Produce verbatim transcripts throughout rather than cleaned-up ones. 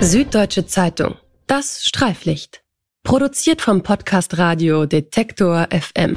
Süddeutsche Zeitung. Das Streiflicht. Produziert vom Podcast Radio Detektor F M.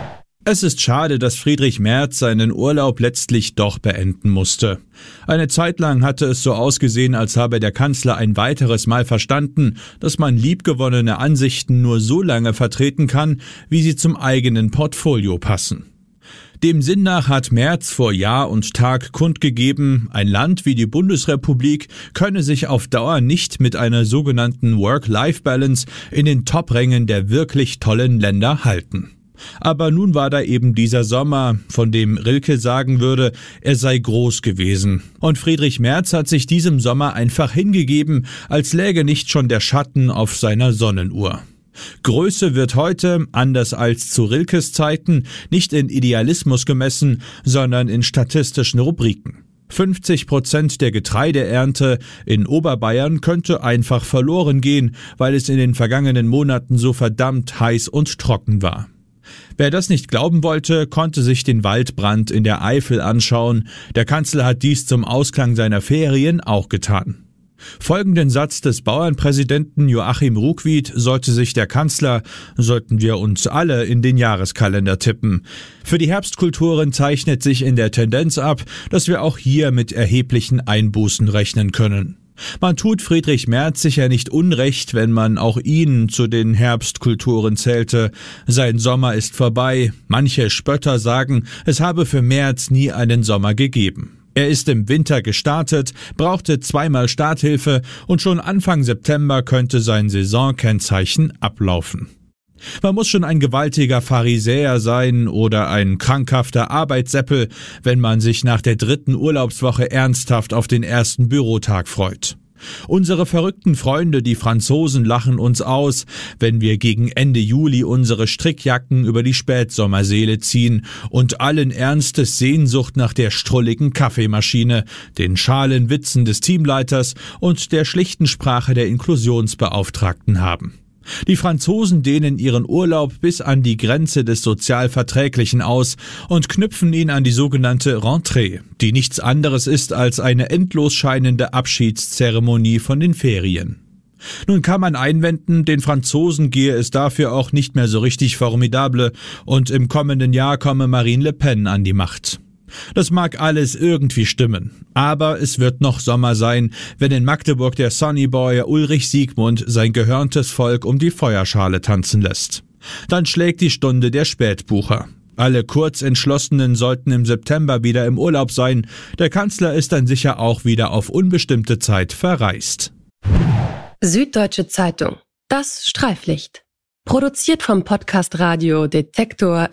Es ist schade, dass Friedrich Merz seinen Urlaub letztlich doch beenden musste. Eine Zeit lang hatte es so ausgesehen, als habe der Kanzler ein weiteres Mal verstanden, dass man liebgewonnene Ansichten nur so lange vertreten kann, wie sie zum eigenen Portfolio passen. Dem Sinn nach hat Merz vor Jahr und Tag kundgegeben, ein Land wie die Bundesrepublik könne sich auf Dauer nicht mit einer sogenannten Work-Life-Balance in den Top-Rängen der wirklich tollen Länder halten. Aber nun war da eben dieser Sommer, von dem Rilke sagen würde, er sei groß gewesen. Und Friedrich Merz hat sich diesem Sommer einfach hingegeben, als läge nicht schon der Schatten auf seiner Sonnenuhr. Größe wird heute, anders als zu Rilkes Zeiten, nicht in Idealismus gemessen, sondern in statistischen Rubriken. fünfzig Prozent der Getreideernte in Oberbayern könnte einfach verloren gehen, weil es in den vergangenen Monaten so verdammt heiß und trocken war. Wer das nicht glauben wollte, konnte sich den Waldbrand in der Eifel anschauen. Der Kanzler hat dies zum Ausklang seiner Ferien auch getan. Folgenden Satz des Bauernpräsidenten Joachim Ruckwied sollte sich der Kanzler, sollten wir uns alle in den Jahreskalender tippen. Für die Herbstkulturen zeichnet sich in der Tendenz ab, dass wir auch hier mit erheblichen Einbußen rechnen können. Man tut Friedrich Merz sicher nicht unrecht, wenn man auch ihn zu den Herbstkulturen zählte. Sein Sommer ist vorbei. Manche Spötter sagen, es habe für Merz nie einen Sommer gegeben. Er ist im Winter gestartet, brauchte zweimal Starthilfe und schon Anfang September könnte sein Saisonkennzeichen ablaufen. Man muss schon ein gewaltiger Pharisäer sein oder ein krankhafter Arbeitsseppel, wenn man sich nach der dritten Urlaubswoche ernsthaft auf den ersten Bürotag freut. Unsere verrückten Freunde, die Franzosen, lachen uns aus, wenn wir gegen Ende Juli unsere Strickjacken über die Spätsommerseele ziehen und allen Ernstes Sehnsucht nach der strulligen Kaffeemaschine, den schalen Witzen des Teamleiters und der schlichten Sprache der Inklusionsbeauftragten haben. Die Franzosen dehnen ihren Urlaub bis an die Grenze des Sozialverträglichen aus und knüpfen ihn an die sogenannte Rentrée, die nichts anderes ist als eine endlos scheinende Abschiedszeremonie von den Ferien. Nun kann man einwenden, den Franzosen gehe es dafür auch nicht mehr so richtig formidable und im kommenden Jahr komme Marine Le Pen an die Macht. Das mag alles irgendwie stimmen, aber es wird noch Sommer sein, wenn in Magdeburg der Sonnyboy Ulrich Siegmund sein gehörntes Volk um die Feuerschale tanzen lässt. Dann schlägt die Stunde der Spätbucher. Alle Kurzentschlossenen sollten im September wieder im Urlaub sein, der Kanzler ist dann sicher auch wieder auf unbestimmte Zeit verreist. Süddeutsche Zeitung. Das Streiflicht. Produziert vom Podcast Radio Detektor